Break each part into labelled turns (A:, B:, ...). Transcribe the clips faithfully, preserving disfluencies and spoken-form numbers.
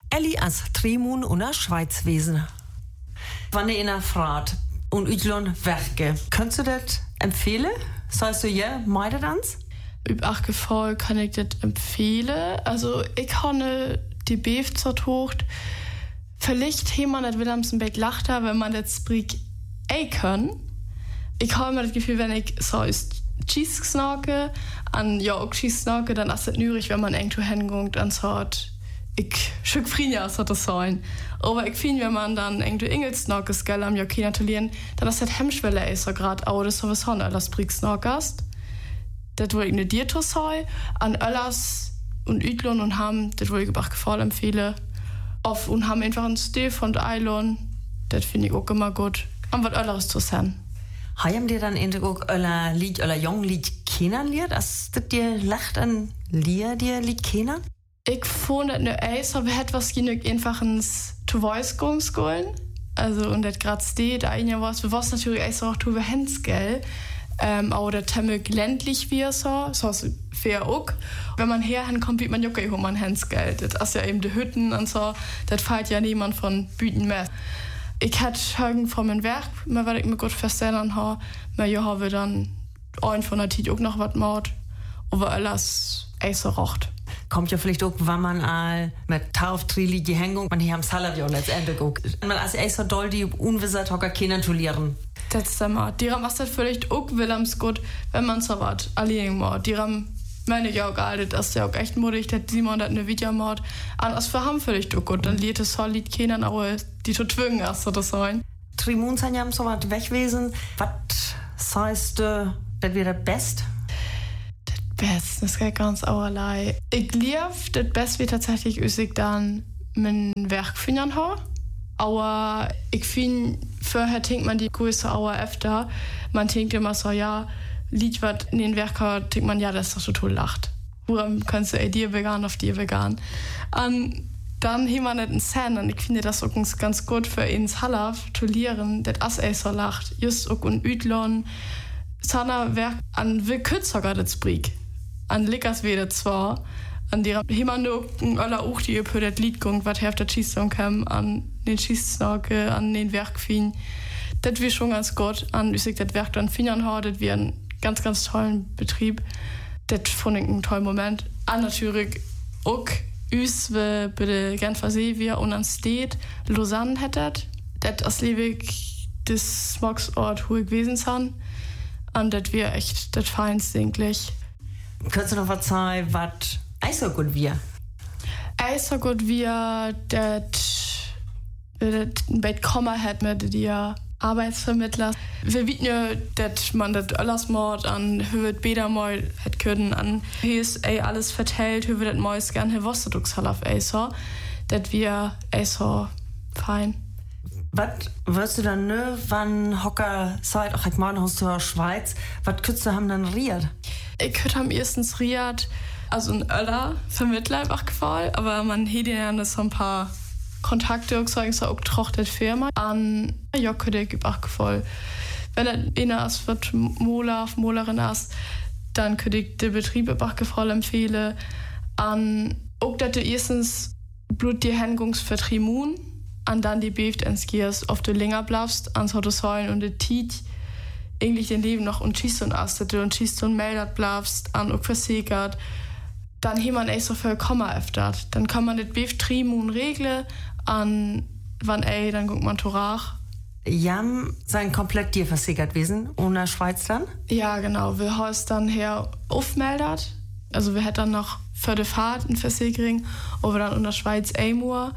A: Elli als Trimun und der Schweiz wesen. Wenn ihr in der Fahrt und Utlon werke, könntest du das empfehlen? Sagst du ja, meide das?
B: Über acht Gefall kann ich das empfehlen. Also ich kann die Beef zur Tocht. Vielleicht jemand das Wilhelmsenbeck lacht, wenn man das Brick eh kann. Ich habe immer das Gefühl, wenn ich so ist Cheese snacke, an ja auch Cheese snacke, dann ist es nürig, wenn man irgendwo hingeht und sagt, ich schück Frieden aus das sein. Aber ich finde, wenn man dann irgendwo Engels snackes, gell, am Jockey natürlich, dann ist das Hemmschwelle ist so gerade auch das was han alles Brick snackast. Das wollte ich nicht dir zu sagen, an alles und Utlon und Ham, das wollte ich auch gefallen empfehlen. Auf und haben einfach ein Stil von Eilon, das finde ich auch immer gut. Und was anderes zu sein.
A: Haben dir dann endlich auch euer Lied, euer jungen Lied kennengelernt? Als das dir lacht an Lied, dir Lied kennen?
B: Ich fand das nicht eins, aber hätte was genug einfach ins To Voice gehen sollen. Also, und das gerade steht, ein was, wir was natürlich auch zu Hens, gell? Ähm, aber der Temmel ländlich wie so, so ist fair auch. Wenn man herhin kommt, wird man ja auch um ein Hensgeld. Das ist ja eben die Hütten und so, das fällt ja niemand von Büten mehr. Ich hätte Hagen von meinem Werk, weil ich mir gut verstanden habe, aber ja, habe dann ein von der Tit auch noch was gemacht, aber alles echt so rocht.
A: Kommt ja vielleicht auch, wenn man all mit Tauftrili die Hängung, man hier am Salat ja letztendlich auch. Man als echt so doll die unwissert hocker Kindern zu lernen.
B: Das ist immer. Die haben was das vielleicht auch Willems gut, wenn man so was allein macht. Die haben, meine ich auch gehalten, das ist ja auch echt mutig, dass Simon das eine Video macht. Und das für haben vielleicht auch gut. Dann liert es solid Kindern auch, die zu twingen erst oder so.
A: Trimun sind ja so was wegwesen. Was heißt, äh, das wäre das Best?
B: Das Best, das geht ganz auerlei. Ich lief, das Best wie tatsächlich, ich dann mein Werk finden habe. Aber ich finde, vorher denkt man die größte Auer öfter. Man denkt immer so, ja, Lied, was in den Werken denkt man, ja, das ist doch so toll lacht. Woran kannst du ey, dir vegan, auf dir vegan? Und dann haben wir nicht einen Sinn. Und ich finde das auch ganz gut für ins Halaf zu lernen, das ey so lacht. Just auch in Utlon, seiner Werk an will kürzer gerade das Brieg. An Lickers weder zwar. An der Himano aller auch die für das Lied gong, was auf der Schießsong kam, an den Schießsnake, an den Werkfien. Das wir schon ganz gut. An ich das Werk dann Fingern hat, das wir einen ganz, ganz tollen Betrieb. Das fand ich einen tollen Moment. An natürlich auch uns, wie bei der Genfer See, wir und an Stedt, Lausanne hättet. Das ist liebig das Smogsort, wo ich gewesen sind. Und das wir echt das Feinste eigentlich.
A: Könntest du noch was sagen, was Eis so gut wir?
B: Eis so gut wir, das ein Bett kommen hat mit dir Arbeitsvermittler. Wir wissen ja, dass man das alles macht, an hört Bäder mal hat können, an hier ist ey, alles vertellt, hier wird das meist gerne hier was du auf Eis so, dass wir Eis so fein.
A: Was wirst du dann ne, wann Hocker seid, auch ich meine aus der Schweiz, was könntest du haben dann riert?
B: Ich könnte am erstens riert, also ein Öller Vermittler einfach gefallen, aber man hätte ja so ein paar Kontakte, sagen so auch trochtet Firma an ja könnte ich auch gefallen. Wenn er einer ist, wird Mola, Molerin ist, dann könnte ich den Betrieb auch gefallen empfehlen. An auch dass du erstens Blut die Hängungs für Trimun, an dann die Beeft ins Giers auf die länger bleibst, an so das Heulen und die Tiet eigentlich den Leben noch und schießt und astet und schießt und meldet bleibst, an auch versickert. Dann hat man echt so viel Komma öfter. Dann kann man das Beef Trimun regeln, an wann ey, dann guckt man Torach.
A: Jam sein komplett dir versickert gewesen, ohne Schweiz dann?
B: Ja, genau. Wir haben es dann her aufmeldet. Also wir hätten dann noch für die Fahrt eine Versicherung, aber dann in der Schweiz einmal.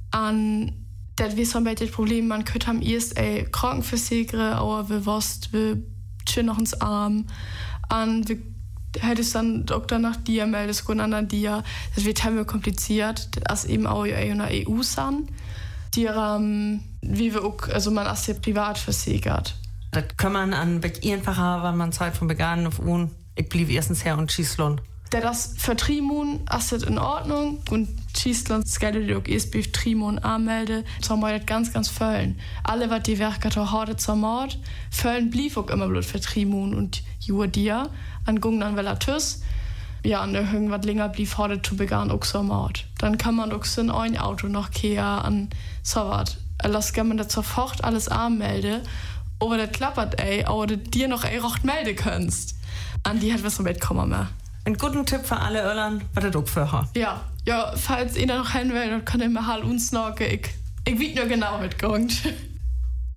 B: An das ist so ein bisschen das Problem, man könnte am erst ey Krankenversicherung, aber wir wussten, wir schön noch ins Arm. An wir hättest dann Doktor nach dir meldest, gut an dir. Das wird halt kompliziert. Das ist eben auch in der E U san. Die ähm, wie wir auch, also man ist ja privat versichert.
A: Das kann man an bisschen einfacher, wenn man Zeit von begann auf un. Ich blieb erstens her und schießlon.
B: Der das für Trimun ist das in Ordnung und schießlon skelde die auch erst bei Trimun anmelde. So mal das ganz, ganz völlen. Alle, was die Werke heute zur Mord, völlen blieb auch immer bloß für Trimun und Juadia. An Gung dann Velatus. ja, und irgendwas länger blieb, heute zu begann auch so Mord. Dann kann man auch so in ein Auto noch gehen und so was. Lass kann man das sofort alles anmelden, aber das klappert, ey, aber das dir noch ey recht melden kannst. Und die hat was mitkommen mehr.
A: Ein guten Tipp für alle Irland, was das auch für hat.
B: Ja, ja, falls ihr noch hin will, dann könnt ihr mal halt uns noch, ich, ich weiß nur genau mitgegangen.